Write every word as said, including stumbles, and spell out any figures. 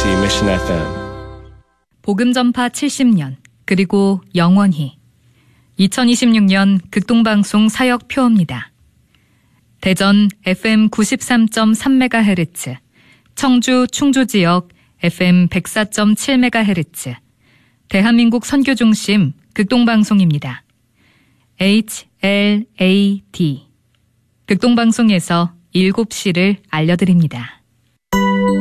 케이비씨 Mission 에프엠. 복음전파 칠십 년, 그리고 영원히. 이천이십육 년 극동방송 사역표입니다. 대전 에프엠 구십삼 점 삼 메가헤르츠, 청주 충주지역 에프엠 백사 점 칠 메가헤르츠, 대한민국 선교중심 극동방송입니다. 에이치 엘 에이 디. 극동방송에서 일곱 시를 알려드립니다.